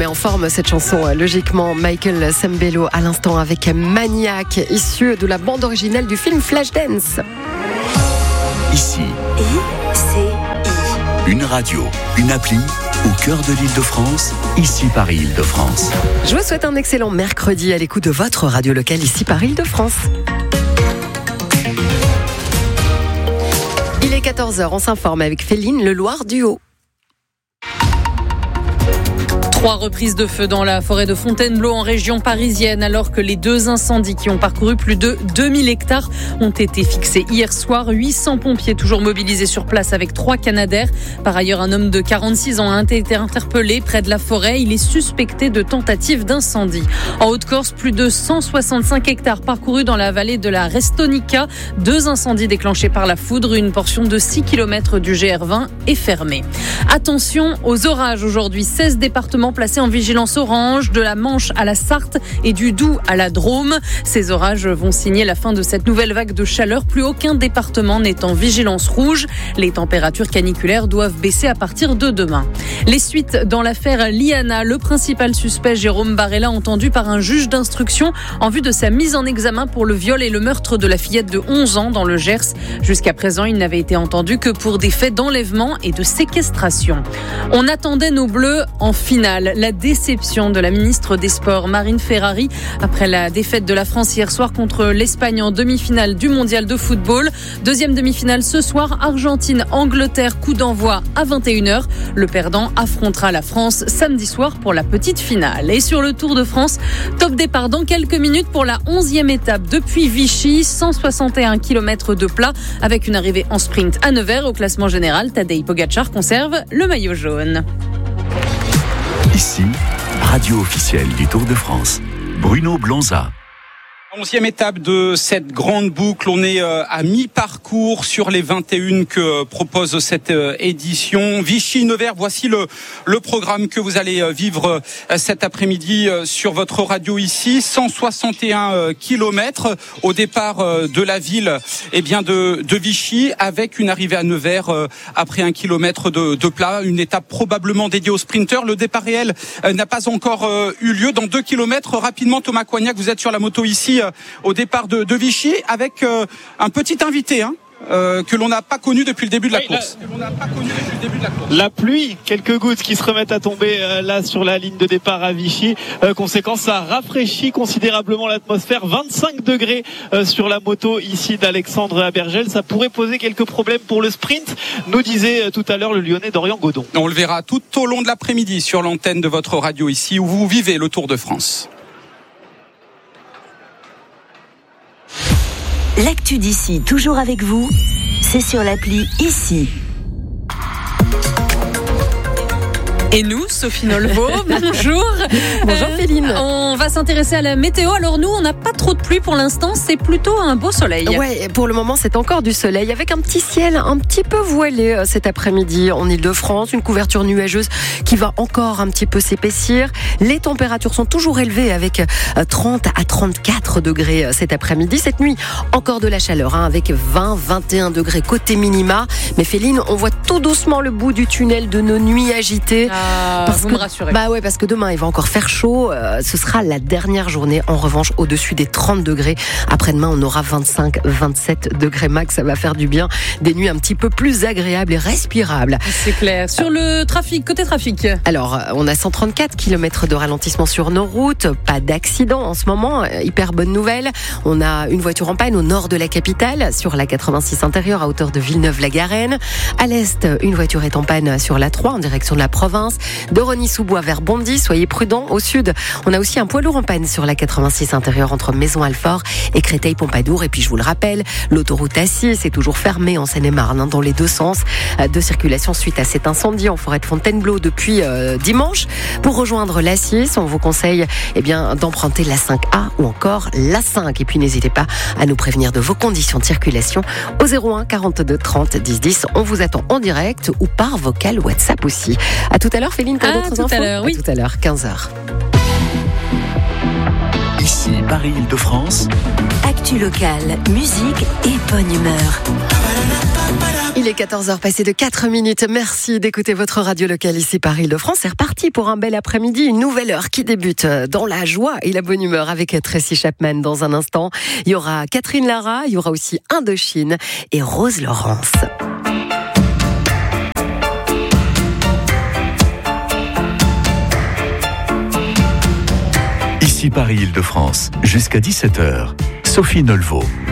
met en forme cette chanson, logiquement. Michael Sembello à l'instant avec Maniac, issu de la bande originale du film Flashdance. Ici, une radio, une appli au cœur de l'Île-de-France, ici par Île-de-France. Je vous souhaite un excellent mercredi à l'écoute de votre radio locale ici par Île-de-France. Il est 14h, on s'informe avec Féline Le Loir du Haut. 3 reprises de feu dans la forêt de Fontainebleau en région parisienne, alors que les 2 incendies qui ont parcouru plus de 2000 hectares ont été fixés hier soir. 800 pompiers toujours mobilisés sur place avec 3 Canadair. Par ailleurs, un homme de 46 ans a été interpellé près de la forêt. Il est suspecté de tentative d'incendie. En Haute-Corse, plus de 165 hectares parcourus dans la vallée de la Restonica. 2 incendies déclenchés par la foudre. Une portion de 6 km du GR20 est fermée. Attention aux orages aujourd'hui. 16 départements placés en vigilance orange, de la Manche à la Sarthe et du Doubs à la Drôme. Ces orages vont signer la fin de cette nouvelle vague de chaleur. Plus aucun département n'est en vigilance rouge. Les températures caniculaires doivent baisser à partir de demain. Les suites dans l'affaire Liana. Le principal suspect, Jérôme Barella, entendu par un juge d'instruction en vue de sa mise en examen pour le viol et le meurtre de la fillette de 11 ans dans le Gers. Jusqu'à présent, il n'avait été entendu que pour des faits d'enlèvement et de séquestration. On attendait nos Bleus en finale. La déception de la ministre des Sports, Marine Ferrari, après la défaite de la France hier soir contre l'Espagne en demi-finale du mondial de football. Deuxième demi-finale ce soir, Argentine-Angleterre, coup d'envoi à 21h. Le perdant affrontera la France samedi soir pour la petite finale. Et sur le Tour de France, top départ dans quelques minutes pour la 11e étape depuis Vichy, 161 km de plat avec une arrivée en sprint à Nevers. Au classement général, Tadej Pogačar conserve le maillot jaune. Ici, radio officielle du Tour de France. Bruno Blonza. 11e étape de cette grande boucle. On est à mi-parcours sur les 21 que propose cette édition. Vichy-Nevers, voici le programme que vous allez vivre cet après-midi sur votre radio ici. 161 kilomètres au départ de la ville de Vichy, avec une arrivée à Nevers après 1 kilomètre de plat. Une étape probablement dédiée aux sprinteurs. Le départ réel n'a pas encore eu lieu. Dans 2 kilomètres, rapidement, Thomas Coignac, vous êtes sur la moto ici au départ de Vichy avec un petit invité que l'on n'a pas connu depuis le début de la course. La pluie, quelques gouttes qui se remettent à tomber là sur la ligne de départ à Vichy. Conséquence, ça rafraîchit considérablement l'atmosphère. 25 degrés sur la moto ici d'Alexandre Abergel. Ça pourrait poser quelques problèmes pour le sprint, nous disait tout à l'heure le Lyonnais Dorian Godon. On le verra tout au long de l'après-midi sur l'antenne de votre radio ici où vous vivez le Tour de France. L'actu d'ici, toujours avec vous, c'est sur l'appli Ici. Et nous, Sophie Nolvo, bonjour. Bonjour Féline. On va s'intéresser à la météo. Alors nous, on n'a pas trop de pluie pour l'instant, c'est plutôt un beau soleil. Ouais, pour le moment, c'est encore du soleil avec un petit ciel un petit peu voilé cet après-midi en Île-de-France, une couverture nuageuse qui va encore un petit peu s'épaissir. Les températures sont toujours élevées avec 30 à 34 degrés cet après-midi. Cette nuit, encore de la chaleur avec 20-21 degrés côté minima. Mais Féline, on voit tout doucement le bout du tunnel de nos nuits agitées. Vous me rassurez. Bah ouais, parce que demain il va encore faire chaud. Ce sera la dernière journée en revanche au-dessus des 30 degrés. Après-demain on aura 25-27 degrés max. Ça va faire du bien. Des nuits un petit peu plus agréables et respirables. C'est clair. Sur le trafic, côté trafic. Alors on a 134 km de ralentissement sur nos routes. Pas d'accident en ce moment. Hyper bonne nouvelle. On a une voiture en panne au nord de la capitale sur la 86 intérieure à hauteur de Villeneuve-la-Garenne. À l'est, une voiture est en panne sur la 3 en direction de la province. De Rosny-sous-Bois vers Bondy, soyez prudents. Au sud, on a aussi un poids lourd en panne sur la 86 intérieure entre Maison-Alfort et Créteil-Pompadour. Et puis je vous le rappelle, l'autoroute A6 est toujours fermée en Seine-et-Marne dans les deux sens de circulation suite à cet incendie en forêt de Fontainebleau depuis dimanche. Pour rejoindre l'A6, on vous conseille d'emprunter la 5A ou encore la 5. Et puis n'hésitez pas à nous prévenir de vos conditions de circulation au 01 42 30 10 10. On vous attend en direct ou par vocal WhatsApp aussi. À tout à l'heure, Féline, pour d'autres infos. À tout à l'heure, 15h. Ici, Paris, Île-de-France. Actu locale, musique et bonne humeur. Il est 14h passé de 4 minutes. Merci d'écouter votre radio locale ici par Île-de-France. C'est reparti pour un bel après-midi, une nouvelle heure qui débute dans la joie et la bonne humeur avec Tracy Chapman dans un instant. Il y aura Catherine Lara, il y aura aussi Indochine et Rose Laurence. Ici Paris Île-de-France, jusqu'à 17h, Sophie Nolveau.